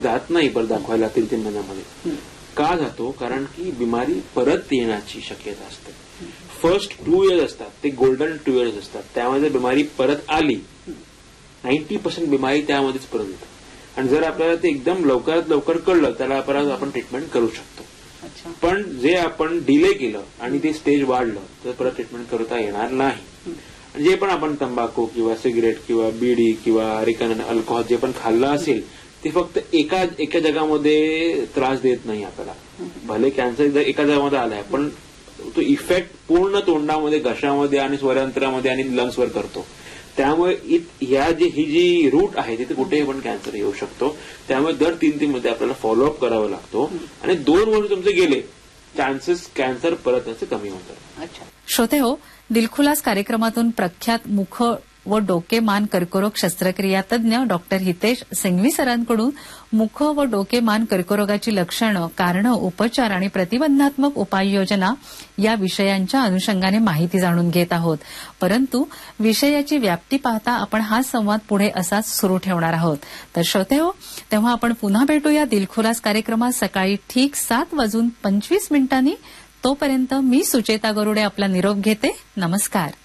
जात नाही परत दाखवायला 3 महिन्यामध्ये. का जातो? कारण की बिमारी परत येण्याची शक्यता असते. फर्स्ट 2 इयर्स असतात ते गोल्डन 2 इयर्स असतात. त्यामध्ये जर बिमारी परत आली 90% बिमारी त्यामध्येच परत येते. आणि जर आपल्याला ते एकदम लवकरात लवकर कळलं त्याला परत आपण ट्रीटमेंट करू शकतो. पण जे आपण डिले केलं आणि ते स्टेज वाढलं तर परत ट्रीटमेंट करता येणार नाही. जे पण आपण तंबाखू किंवा सिगरेट किंवा बीडी किंवा अरेकन अल्कोहोल जे पण खाल्लं असेल ते फक्त एका जगामध्ये त्रास देत नाही आपल्याला. भले कॅन्सर एका जगामध्ये आलाय पण तो इफेक्ट पूर्ण तोंडामध्ये, घशामध्ये आणि स्वरयंत्रामध्ये आणि लंग्सवर करतो. त्यामुळे ही जी रूट आहे तिथे कुठेही पण कॅन्सर येऊ शकतो. त्यामुळे दर 3 मध्ये आपल्याला फॉलोअप करावा लागतो आणि 2 वर्ष तुमचे गेले चान्सेस कॅन्सर परत याचे कमी होतात. श्रोते हो, दिलखुलास कार्यक्रमातून प्रख्यात मुख व डोके मान कर्करोग शस्त्रक्रिया तज्ञ डॉक्टर हितेश सिंघवी सरांकडून मुख व डोके मान कर्करोगाची लक्षणं, कारणं, उपचार आणि प्रतिबंधात्मक उपाययोजना या विषयांच्या अनुषंगाने माहिती जाणून घेत आहोत. परंतु विषयाची व्याप्ती पाहता आपण हा संवाद पुढे असाच सुरू ठेवणार आहोत. तर श्रोते हो, तेव्हा आपण पुन्हा भेटूया दिलखुलास कार्यक्रमात सकाळी ठीक 7:25 तोपर्यंत मी सुचेता गरुडे आपला निरोप घेते. नमस्कार.